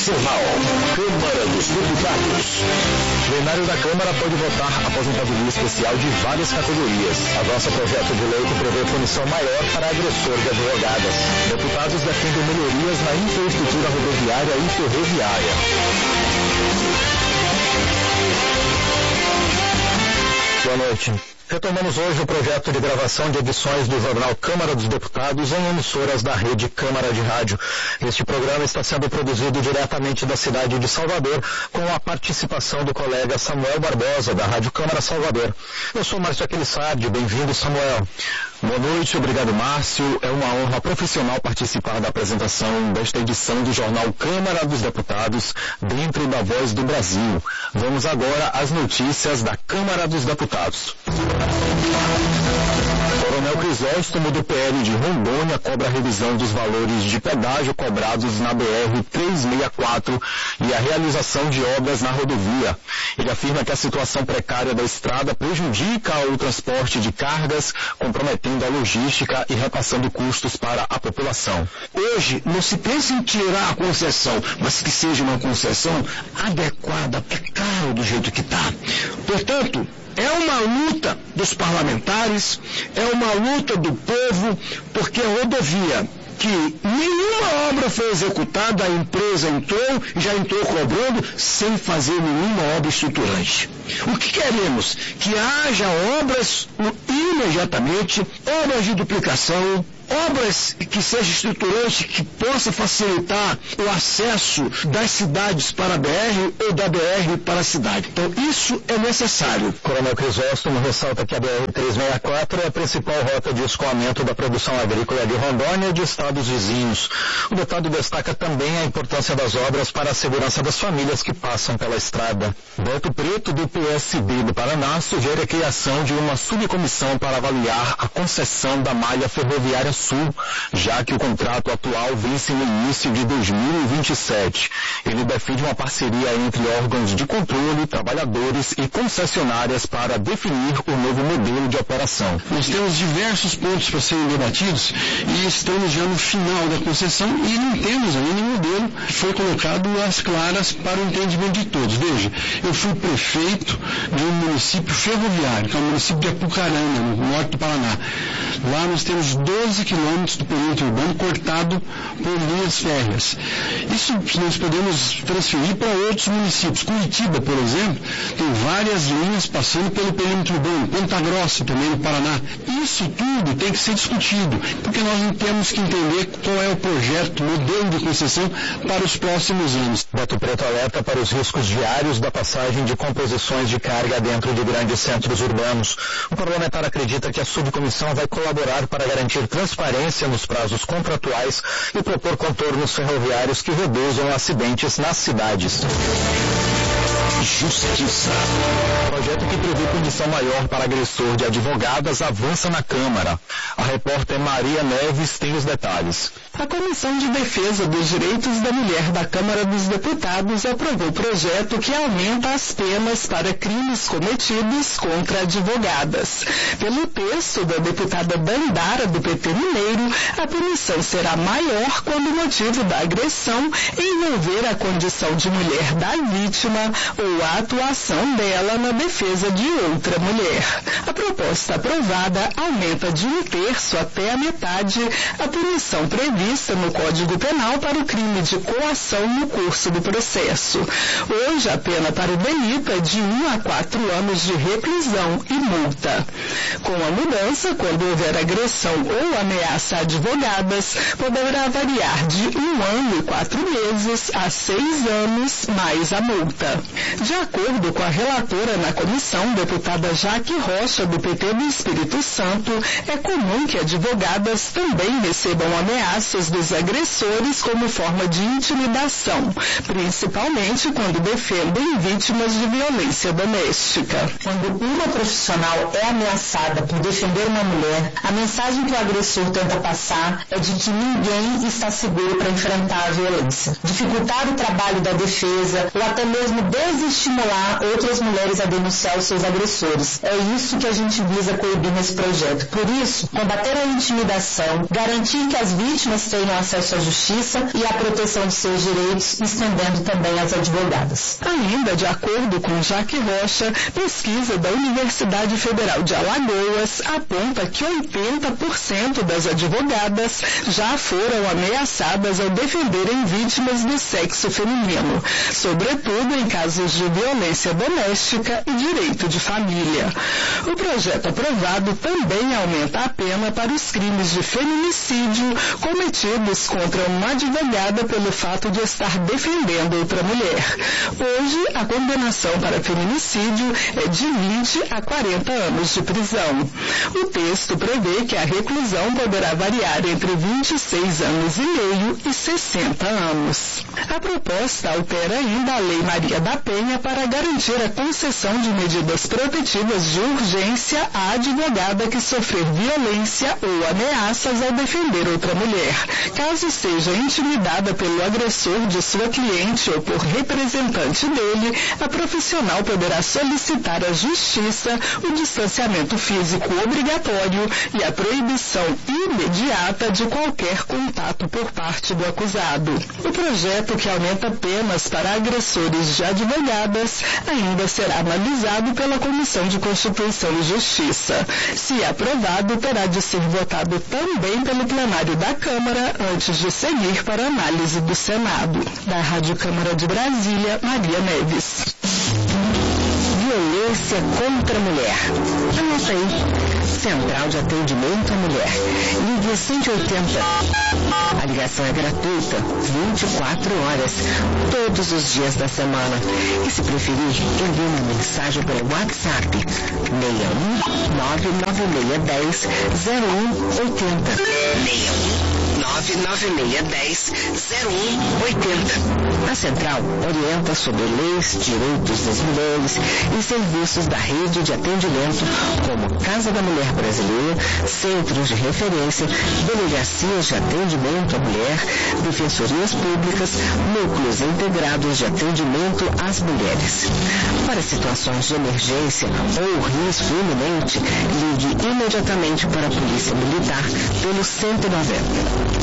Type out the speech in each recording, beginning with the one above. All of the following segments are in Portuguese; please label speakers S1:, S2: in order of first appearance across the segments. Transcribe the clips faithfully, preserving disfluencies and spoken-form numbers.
S1: Jornal. Câmara dos Deputados.
S2: O plenário da Câmara pode votar aposentadoria especial de várias categorias. Avança projeto de lei que prevê punição maior para agressor de advogadas. Deputados defendem melhorias na infraestrutura rodoviária e ferroviária. Boa noite. Retomamos hoje o projeto de gravação de edições do jornal Câmara dos Deputados em emissoras da rede Câmara de Rádio. Este programa está sendo produzido diretamente da cidade de Salvador, com a participação do colega Samuel Barbosa, da Rádio Câmara Salvador. Eu sou Márcio Aquilissardi, bem-vindo, Samuel.
S3: Boa noite, obrigado, Márcio. É uma honra profissional participar da apresentação desta edição do jornal Câmara dos Deputados, dentro da Voz do Brasil. Vamos agora às notícias da Câmara dos Deputados. Coronel Crisóstomo, do P L de Rondônia, cobra a revisão dos valores de pedágio cobrados na B R trezentos e sessenta e quatro e a realização de obras na rodovia. Ele afirma que a situação precária da estrada prejudica o transporte de cargas, comprometendo a logística e repassando custos para a população.
S1: Hoje, não se pensa em tirar a concessão, mas que seja uma concessão adequada. É caro do jeito que está. Portanto, é uma luta dos parlamentares, é uma luta do povo, porque a rodovia que nenhuma obra foi executada, a empresa entrou, já entrou cobrando, sem fazer nenhuma obra estruturante. O que queremos? Que haja obras imediatamente, obras de duplicação, obras que sejam estruturantes, que possa facilitar o acesso das cidades para a B R ou da B R para a cidade. Então, isso é necessário.
S2: Coronel Crisóstomo ressalta que a B R trezentos e sessenta e quatro é a principal rota de escoamento da produção agrícola de Rondônia e de estados vizinhos. O deputado destaca também a importância das obras para a segurança das famílias que passam pela estrada. Beto Preto, do P S B do Paraná, sugere a criação de uma subcomissão para avaliar a concessão da malha ferroviária Sul, já que o contrato atual vence no início de dois mil e vinte e sete. Ele defende uma parceria entre órgãos de controle, trabalhadores e concessionárias para definir o novo modelo de operação.
S4: Nós temos diversos pontos para serem debatidos e estamos já no final da concessão e não temos ainda um modelo que foi colocado às claras para o entendimento de todos. Veja, eu fui prefeito de um município ferroviário, que é o município de Apucarana, no norte do Paraná. Lá nós temos doze quilômetros do perímetro urbano cortado por linhas férreas. Isso nós podemos transferir para outros municípios. Curitiba, por exemplo, tem várias linhas passando pelo perímetro urbano. Ponta Grossa também no Paraná. Isso tudo tem que ser discutido, porque nós temos que entender qual é o projeto, modelo de concessão para os próximos anos.
S2: Beto Preto alerta para os riscos diários da passagem de composições de carga dentro de grandes centros urbanos. O parlamentar acredita que a subcomissão vai colaborar para garantir transparência nos prazos contratuais e propor contornos ferroviários que reduzam acidentes nas cidades.
S1: Justiça.
S3: O projeto que prevê punição maior para agressor de advogadas avança na Câmara. A repórter Maria Neves tem os detalhes.
S5: A Comissão de Defesa dos Direitos da Mulher da Câmara dos Deputados aprovou o projeto que aumenta as penas para crimes cometidos contra advogadas. Pelo texto da deputada Dandara, do P T Mineiro, a punição será maior quando o motivo da agressão envolver a condição de mulher da vítima ou a atuação dela na defesa de outra mulher. A proposta aprovada aumenta de um terço até a metade a punição prevista no Código Penal para o crime de coação no curso do processo. Hoje, a pena para o delito é de um a quatro anos de reclusão e multa. Com a mudança, quando houver agressão ou ameaça a advogadas, poderá variar de um ano e quatro meses a seis anos mais a multa. De acordo com a relatora na comissão, deputada Jaque Rocha, do P T do Espírito Santo, é comum que advogadas também recebam ameaças dos agressores como forma de intimidação, principalmente quando defendem vítimas de violência doméstica.
S6: Quando uma profissional é ameaçada por defender uma mulher, a mensagem que o agressor tenta passar é de que ninguém está seguro para enfrentar a violência, dificultar o trabalho da defesa ou até mesmo desistir estimular outras mulheres a denunciar os seus agressores. É isso que a gente visa coibir nesse projeto. Por isso, combater a intimidação, garantir que as vítimas tenham acesso à justiça e à proteção de seus direitos, estendendo também às advogadas.
S5: Ainda de acordo com Jaque Rocha, pesquisa da Universidade Federal de Alagoas aponta que oitenta por cento das advogadas já foram ameaçadas ao defenderem vítimas do sexo feminino, sobretudo em casos de violência doméstica e direito de família. O projeto aprovado também aumenta a pena para os crimes de feminicídio cometidos contra uma advogada pelo fato de estar defendendo outra mulher. Hoje, a condenação para feminicídio é de vinte a quarenta anos de prisão. O texto prevê que a reclusão poderá variar entre vinte e seis anos e meio e sessenta anos. A proposta altera ainda a Lei Maria da Penha para garantir a concessão de medidas protetivas de urgência à advogada que sofrer violência ou ameaças ao defender outra mulher, caso seja intimidada pelo agressor de sua cliente ou por representante dele. A profissional poderá solicitar à Justiça o distanciamento físico obrigatório e a proibição imediata de qualquer contato por parte do acusado. O projeto, que aumenta penas para agressores de advogadas, ainda será analisado pela Comissão de Constituição e Justiça. Se aprovado, terá de ser votado também pelo plenário da Câmara antes de seguir para análise do Senado. Da Rádio Câmara de Brasília, Maria Neves.
S7: Violência contra a mulher. Anota aí. Central de Atendimento à Mulher. Ligue cento e oitenta. A ligação é gratuita, vinte e quatro horas, todos os dias da semana. E se preferir, envie uma mensagem pelo WhatsApp seis um nove nove seis zero zero um oito zero. seis um nove nove seis zero zero um oito zero. A Central orienta sobre leis, direitos das mulheres e serviços da rede de atendimento, como Casa da Mulher Brasileira, centros de referência, delegacias de atendimento à mulher, defensorias públicas, núcleos integrados de atendimento às mulheres. Para situações de emergência ou risco iminente, ligue imediatamente para a Polícia Militar pelo cento e noventa.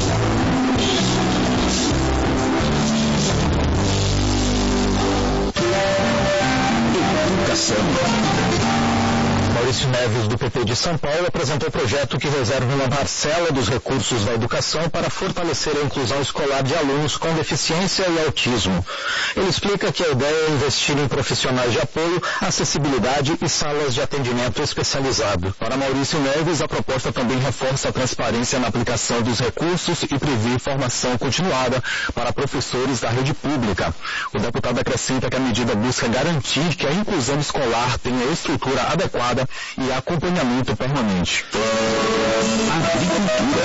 S2: Educação. Maurício Neves, do P T de São Paulo, apresentou o projeto que reserva uma parcela dos recursos da educação para fortalecer a inclusão escolar de alunos com deficiência e autismo. Ele explica que a ideia é investir em profissionais de apoio, acessibilidade e salas de atendimento especializado. Para Maurício Neves, a proposta também reforça a transparência na aplicação dos recursos e prevê formação continuada para professores da rede pública. O deputado acrescenta que a medida busca garantir que a inclusão escolar tenha estrutura adequada e acompanhamento permanente.
S1: Agricultura.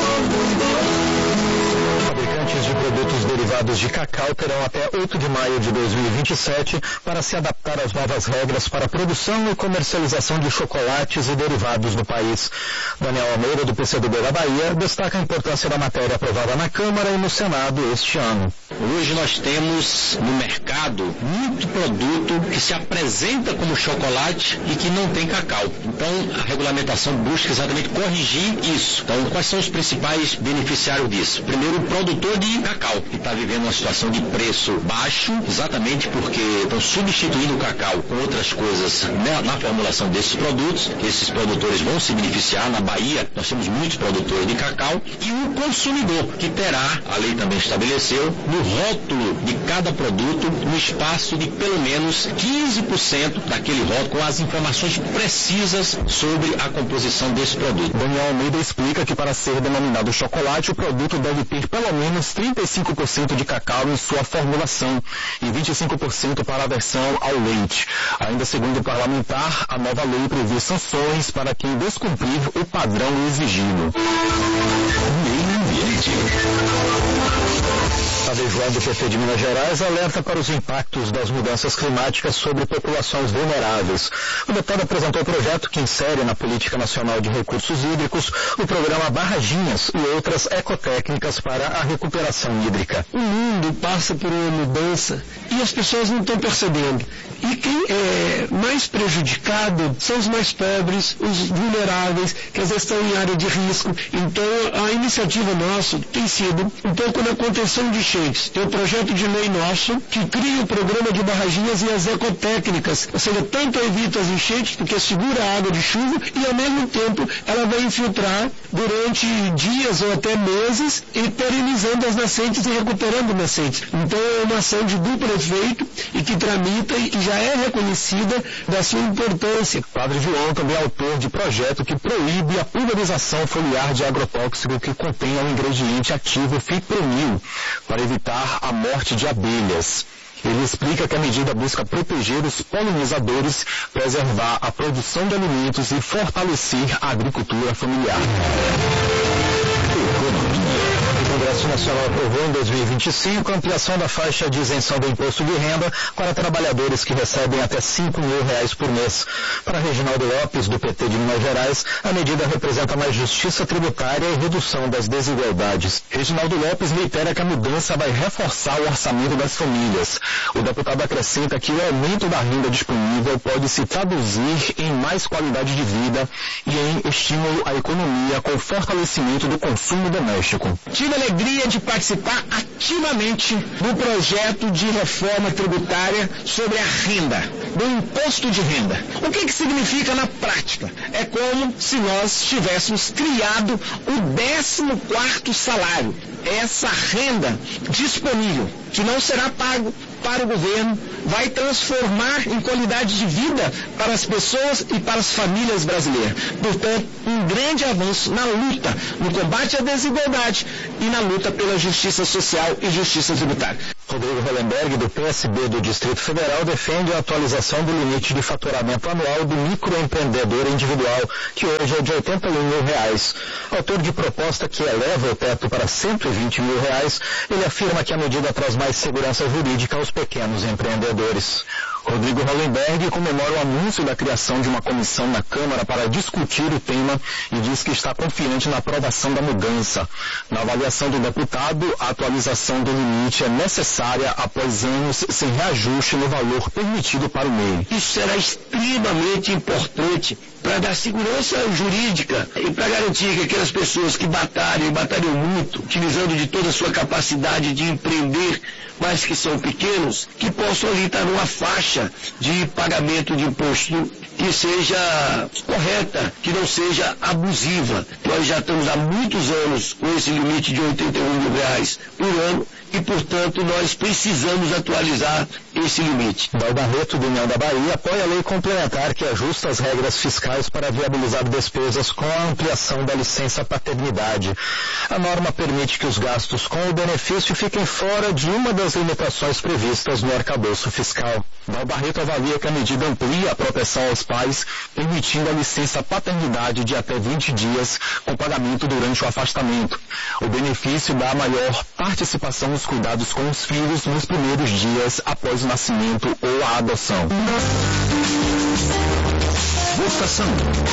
S2: Fabricantes de produtos derivados de cacau terão até oito de maio de dois mil e vinte e sete para se adaptar às novas regras para a produção e comercialização de chocolates e derivados no país. Daniel Almeida, do P C do B da Bahia, destaca a importância da matéria aprovada na Câmara e no Senado este ano.
S1: Hoje nós temos no mercado muito produto que se apresenta como chocolate e que não tem cacau. Então a regulamentação busca exatamente corrigir isso. Então quais são os principais beneficiários disso? Primeiro, o produtor de cacau, que está vivendo uma situação de preço baixo, exatamente porque estão substituindo o cacau com outras coisas na, na formulação desses produtos. Esses produtores vão se beneficiar. Na Bahia nós temos muitos produtores de cacau. E o consumidor, que terá, a lei também estabeleceu, no rótulo de cada produto, no espaço de pelo menos quinze por cento daquele rótulo, com as informações precisas sobre a composição desse produto.
S2: Daniel Almeida explica que para ser denominado chocolate, o produto deve ter pelo menos trinta e cinco por cento de cacau em sua formulação e vinte e cinco por cento para a versão ao leite. Ainda segundo o parlamentar, a nova lei prevê sanções para quem descumprir o padrão exigido.
S1: Meio ambiente.
S2: A deputada João do P T de Minas Gerais alerta para os impactos das mudanças climáticas sobre populações vulneráveis. O deputado apresentou o projeto que insere na Política Nacional de Recursos Hídricos o programa Barraginhas e outras ecotécnicas para a recuperação hídrica.
S4: O mundo passa por uma mudança e as pessoas não estão percebendo. E quem é mais prejudicado são os mais pobres, os vulneráveis, que às vezes estão em área de risco. Então, a iniciativa nossa tem sido um pouco na contenção de enchentes. Tem um projeto de lei nosso que cria o programa de barraginhas e as ecotécnicas. Ou seja, tanto evita as enchentes, porque segura a água de chuva, e ao mesmo tempo ela vai infiltrar durante dias ou até meses, e perenizando as nascentes e recuperando nascentes. Então, é uma ação de duplo efeito e que tramita e já é reconhecida da sua importância.
S3: Padre João também é autor de projeto que proíbe a pulverização foliar de agrotóxico que contém o ingrediente ativo fipronil, para evitar a morte de abelhas. Ele explica que a medida busca proteger os polinizadores, preservar a produção de alimentos e fortalecer a agricultura familiar.
S2: O Congresso Nacional aprovou em dois mil e vinte e cinco a ampliação da faixa de isenção do imposto de renda para trabalhadores que recebem até cinco mil reais por mês. Para Reginaldo Lopes, do P T de Minas Gerais, a medida representa mais justiça tributária e redução das desigualdades.
S3: Reginaldo Lopes reitera que a mudança vai reforçar o orçamento das famílias. O deputado acrescenta que o aumento da renda disponível pode se traduzir em mais qualidade de vida e em estímulo à economia com o fortalecimento do consumo doméstico.
S1: Tive a alegria de participar ativamente do projeto de reforma tributária sobre a renda, do imposto de renda. O que que significa na prática? É como se nós tivéssemos criado o décimo quarto salário. Essa renda disponível, que não será pago para o governo, vai transformar em qualidade de vida para as pessoas e para as famílias brasileiras. Portanto, um grande avanço na luta, no combate à desigualdade e na luta pela justiça social e justiça tributária.
S2: Rodrigo Hollenberg, do P S B do Distrito Federal, defende a atualização do limite de faturamento anual do microempreendedor individual, que hoje é de oitenta e um mil reais. Autor de proposta que eleva o teto para cento e vinte mil reais, ele afirma que a medida traz mais segurança jurídica aos pequenos empreendedores.
S3: Rodrigo Hollenberg comemora o anúncio da criação de uma comissão na Câmara para discutir o tema e diz que está confiante na aprovação da mudança. Na avaliação do deputado, a atualização do limite é necessária após anos sem reajuste no valor permitido para o M E I.
S1: Isso será extremamente importante para dar segurança jurídica e para garantir que aquelas pessoas que batalham e batalham muito, utilizando de toda a sua capacidade de empreender, mas que são pequenos, que possam ali estar numa faixa de pagamento de imposto que seja correta, que não seja abusiva. Nós já estamos há muitos anos com esse limite de oitenta e um mil reais por ano e, portanto, nós precisamos atualizar esse limite.
S2: Dal Barreto, do União da Bahia, apoia a lei complementar que ajusta as regras fiscais para viabilizar despesas com a ampliação da licença paternidade. A norma permite que os gastos com o benefício fiquem fora de uma das limitações previstas no arcabouço fiscal.
S3: Dal Barreto avalia que a medida amplia a proteção aos pais, permitindo a licença paternidade de até vinte dias com pagamento durante o afastamento. O benefício dá maior participação nos cuidados com os filhos nos primeiros dias após o nascimento ou a adoção.
S1: Votação.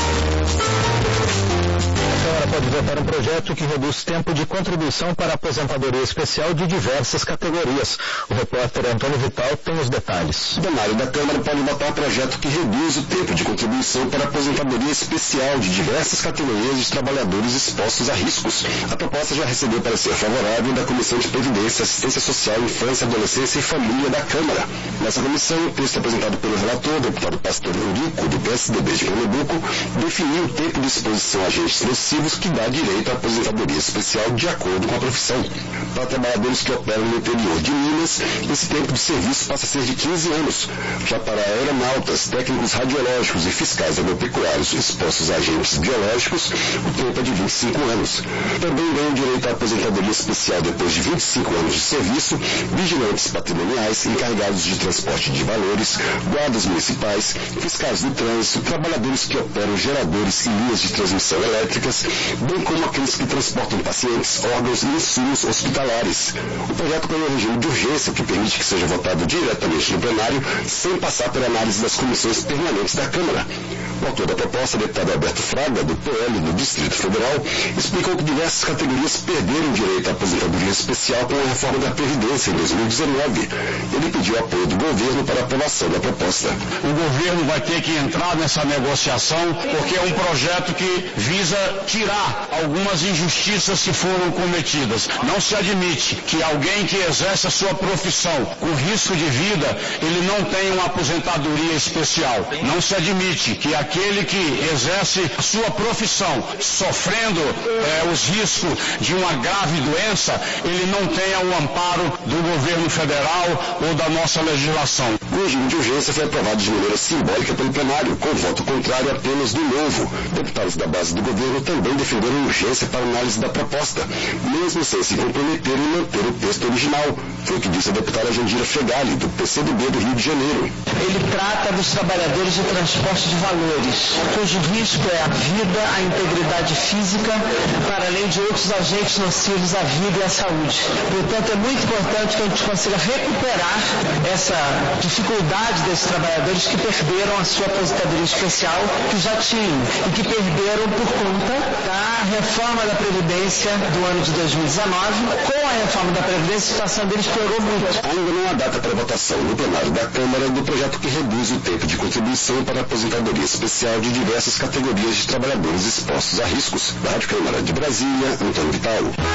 S2: A Câmara pode votar um projeto que reduz tempo de contribuição para a aposentadoria especial de diversas categorias. O repórter Antônio Vital tem os detalhes.
S8: O plenário da Câmara pode votar um projeto que reduz o tempo de contribuição para a aposentadoria especial de diversas categorias de trabalhadores expostos a riscos. A proposta já recebeu parecer favorável da Comissão de Previdência, Assistência Social, Infância, Adolescência e Família da Câmara. Nessa comissão, o texto apresentado pelo relator, o deputado Pastor Eurico, do P S D B de Pernambuco, definiu o tempo de exposição a agentes nocivos que dá direito à aposentadoria especial de acordo com a profissão. Para trabalhadores que operam no interior de Minas, esse tempo de serviço passa a ser de quinze anos. Já para aeronautas, técnicos radiológicos e fiscais agropecuários expostos a agentes biológicos, o tempo é de vinte e cinco anos. Também ganham direito à aposentadoria especial depois de vinte e cinco anos de serviço, vigilantes patrimoniais, encarregados de transporte de valores, guardas municipais, fiscais do trânsito, trabalhadores que operam geradores e linhas de transmissão elétricas, bem como aqueles que transportam pacientes, órgãos e insumos hospitalares. O projeto ganhou um regime de urgência que permite que seja votado diretamente no plenário, sem passar pela análise das comissões permanentes da Câmara. O autor da proposta, o deputado Alberto Fraga, do P L do Distrito Federal, explicou que diversas categorias perderam direito à aposentadoria especial com a reforma da Previdência em dois mil e dezenove. Ele pediu apoio do governo para a aprovação da proposta.
S9: O governo vai ter que entrar nessa negociação porque é um projeto que visa tirar algumas injustiças que foram cometidas. Não se admite que alguém que exerce a sua profissão com risco de vida, ele não tenha uma aposentadoria especial. Não se admite que aquele que exerce a sua profissão sofrendo eh, os riscos de uma grave doença, ele não tenha o amparo do governo federal ou da nossa legislação.
S8: O regime de urgência foi aprovado de maneira simbólica pelo plenário, com voto contrário apenas do Novo. Deputados da base do governo também defenderam urgência para análise da proposta, mesmo sem se comprometer em manter o texto original. Foi o que disse a deputada Jandira Fegali, do P C do B do Rio de Janeiro.
S10: Ele trata dos trabalhadores de transporte de valores, cujo risco é a vida, a integridade física, para além de outros agentes nocivos à vida e à saúde. Portanto, é muito importante que a gente consiga recuperar essa dificuldade desses trabalhadores que perderam a sua aposentadoria especial, que já tinham, e que perderam por conta da reforma da Previdência do ano de dois mil e dezenove. Com a reforma da Previdência, a situação deles piorou muito.
S8: Ainda não há data para votação no plenário da Câmara do projeto que reduz o tempo de contribuição para a aposentadoria especial de diversas categorias de trabalhadores expostos a riscos. Da Rádio Câmara de Brasília, Antônio Vital.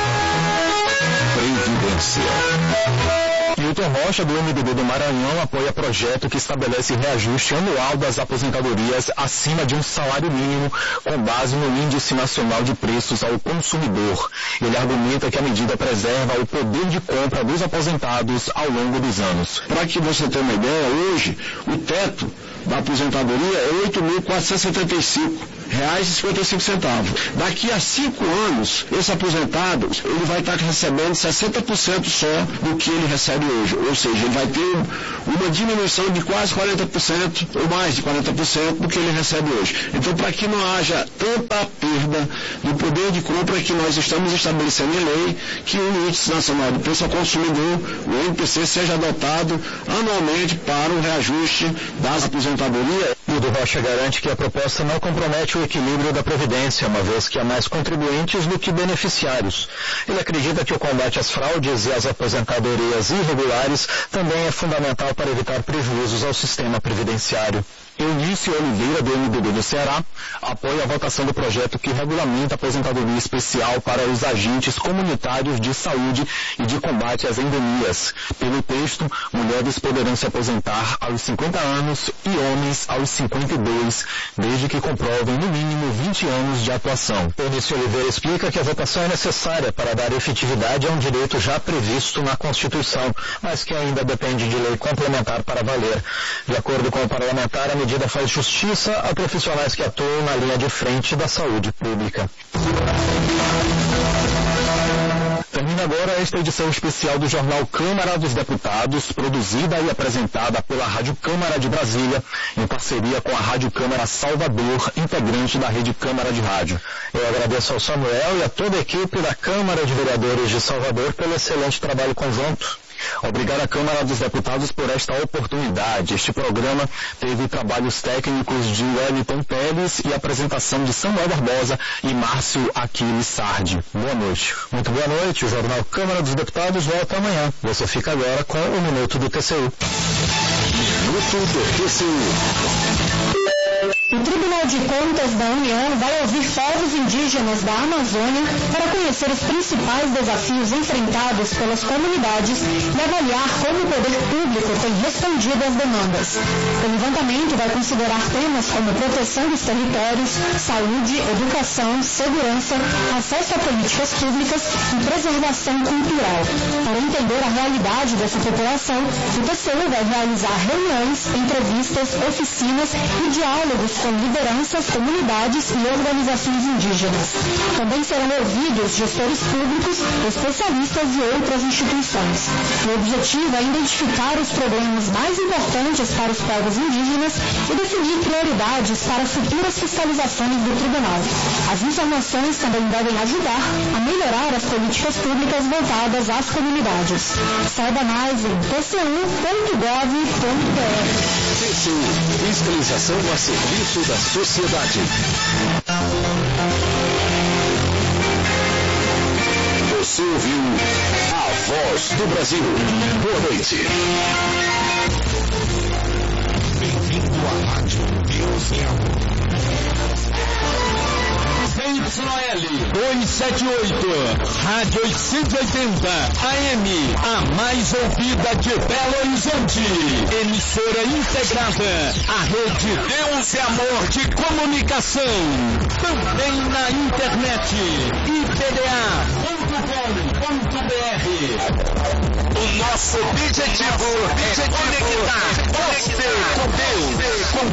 S3: Previdência. Hilton Rocha, do M D B do Maranhão, apoia projeto que estabelece reajuste anual das aposentadorias acima de um salário mínimo com base no Índice Nacional de Preços ao Consumidor. Ele argumenta que a medida preserva o poder de compra dos aposentados ao longo dos anos.
S1: Para que você tenha uma ideia, hoje o teto da aposentadoria é oito mil quatrocentos e setenta e cinco reais e cinquenta e cinco centavos. Daqui a cinco anos, esse aposentado ele vai estar recebendo sessenta por cento só do que ele recebe hoje. Ou seja, ele vai ter uma diminuição de quase quarenta por cento ou mais de quarenta por cento do que ele recebe hoje. Então, para que não haja tanta perda do poder de compra, que nós estamos estabelecendo em lei que o Índice Nacional de Preço ao Consumidor, o N P C, seja adotado anualmente para o reajuste das aposentadorias.
S2: Hilton Rocha garante que a proposta não compromete o equilíbrio da Previdência, uma vez que há mais contribuintes do que beneficiários. Ele acredita que o combate às fraudes e às aposentadorias irregulares também é fundamental para evitar prejuízos ao sistema previdenciário.
S3: Eunice Oliveira, do M D B do Ceará, apoia a votação do projeto que regulamenta a aposentadoria especial para os agentes comunitários de saúde e de combate às endemias. Pelo texto, mulheres poderão se aposentar aos cinquenta anos e homens aos cinquenta e dois, desde que comprovem no mínimo vinte anos de atuação.
S2: Eunice Oliveira explica que a votação é necessária para dar efetividade a um direito já previsto na Constituição, mas que ainda depende de lei complementar para valer. De acordo com o parlamentar, a medida faz justiça a profissionais que atuam na linha de frente da saúde pública.
S3: Termina agora esta edição especial do Jornal Câmara dos Deputados, produzida e apresentada pela Rádio Câmara de Brasília, em parceria com a Rádio Câmara Salvador, integrante da Rede Câmara de Rádio.
S2: Eu agradeço ao Samuel e a toda a equipe da Câmara de Vereadores de Salvador pelo excelente trabalho conjunto.
S3: Obrigado à Câmara dos Deputados por esta oportunidade. Este programa teve trabalhos técnicos de Wellington Pérez e apresentação de Samuel Barbosa e Márcio Aquiles Sardi. Boa noite.
S2: Muito boa noite. O Jornal Câmara dos Deputados volta amanhã. Você fica agora com o Minuto do T C U.
S8: Minuto do T C U.
S11: O Tribunal de Contas da União vai ouvir povos indígenas da Amazônia para conhecer os principais desafios enfrentados pelas comunidades e avaliar como o poder público tem respondido às demandas. O levantamento vai considerar temas como proteção dos territórios, saúde, educação, segurança, acesso a políticas públicas e preservação cultural. Para entender a realidade dessa população, o T C U vai realizar reuniões, entrevistas, oficinas e diálogos com lideranças, comunidades e organizações indígenas. Também serão ouvidos gestores públicos, especialistas e outras instituições. O objetivo é identificar os problemas mais importantes para os povos indígenas e definir prioridades para futuras fiscalizações do tribunal. As informações também devem ajudar a melhorar as políticas públicas voltadas às comunidades. Saiba mais em t c u ponto gov ponto b r.
S12: T C U, fiscalização a serviço da sociedade. Você ouviu a Voz do Brasil. Boa noite. Bem-vindo à Rádio Deus e Amor. Y L duzentos e setenta e oito, Rádio oitocentos e oitenta, A M, a mais ouvida de Belo Horizonte. Emissora integrada à Rede Deus e Amor de Comunicação. Também na internet, i p d a ponto com ponto b r. O nosso objetivo é conectar você com Deus, com